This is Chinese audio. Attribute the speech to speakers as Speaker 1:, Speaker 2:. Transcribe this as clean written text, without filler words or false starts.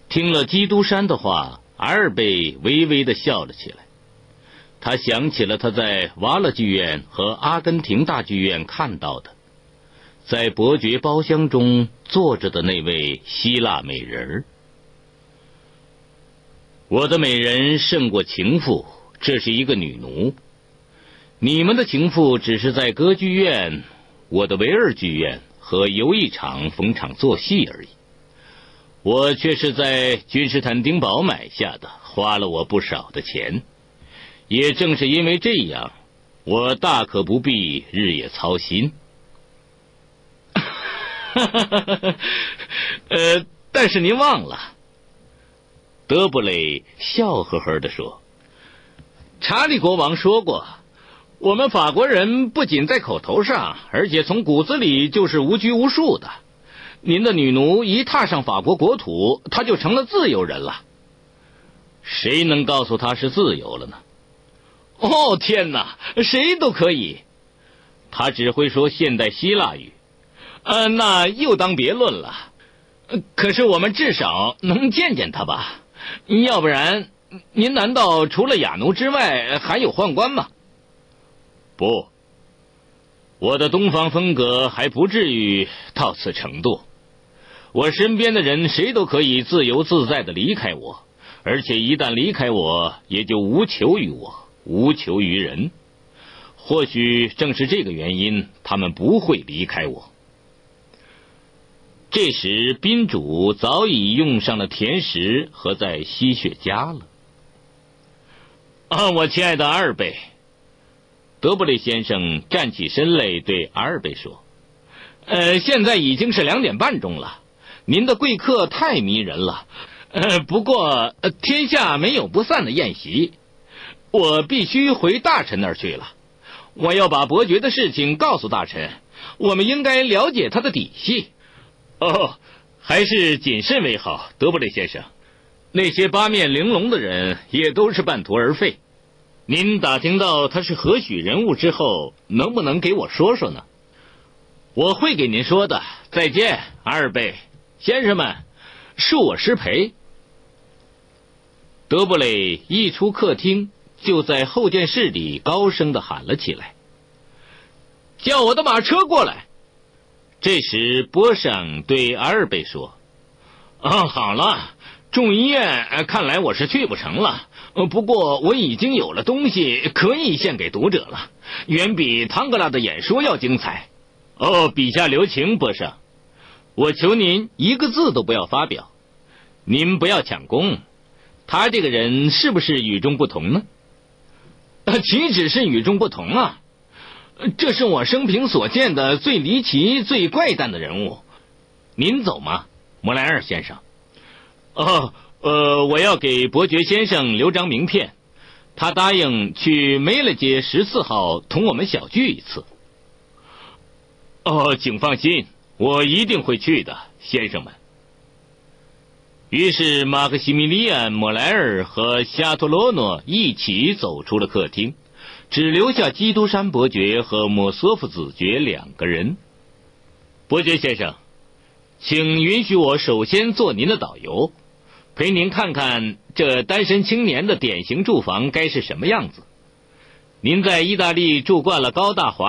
Speaker 1: 听了基督山的话，阿尔贝微微地笑了起来。他想起了他在瓦勒剧院和阿根廷大剧院看到的，在伯爵包厢中坐着的那位希腊美人儿。我的美人胜过情妇，这是一个女奴。你们的情妇只是在歌剧院、我的维尔剧院和游艺场逢场作戏而已。我却是在君士坦丁堡买下的，花了我不少的钱。也正是因为这样，我大可不必日夜操心。但是您忘了，德布雷笑呵呵地说，查理国王说过，我们法国人不仅在口头上，而且从骨子里就是无拘无束的。您的女奴一踏上法国国土，她就成了自由人了。谁能告诉她是自由了呢？哦，天哪，谁都可以。她只会说现代希腊语。那又当别论了。可是我们至少能见见她吧？要不然，您难道除了哑奴之外还有宦官吗？不，我的东方风格还不至于到此程度。我身边的人谁都可以自由自在地离开我，而且一旦离开我，也就无求于我，无求于人。或许正是这个原因，他们不会离开我。这时宾主早已用上了甜食和在吸血茄了。我亲爱的阿尔贝，德布雷先生站起身来对阿尔贝说，现在已经是2点半钟了，您的贵客太迷人了。不过天下没有不散的宴席，我必须回大臣那儿去了。我要把伯爵的事情告诉大臣，我们应该了解他的底细。还是谨慎为好，德布雷先生。那些八面玲珑的人也都是半途而废。您打听到他是何许人物之后，能不能给我说说呢？我会给您说的。再见，阿尔贝先生们，恕我失陪。德布雷一出客厅，就在后殿室里高声地喊了起来，叫我的马车过来。这时波尚对阿尔贝说，好了，众议院看来我是去不成了，不过我已经有了东西可以献给读者了，远比汤格拉的演说要精彩。笔下留情，波尚，我求您一个字都不要发表，您不要抢功。他这个人是不是与众不同呢？岂止是与众不同啊，这是我生平所见的最离奇最怪诞的人物。您走吗，莫莱尔先生？我要给伯爵先生留张名片，他答应去梅勒街14号同我们小聚一次。请放心，我一定会去的，先生们。于是马克西米利安·莫莱尔和夏托罗诺一起走出了客厅，只留下基督山伯爵和莫索夫子爵2个人。伯爵先生，请允许我首先做您的导游，陪您看看这单身青年的典型住房该是什么样子。您在意大利住惯了高大华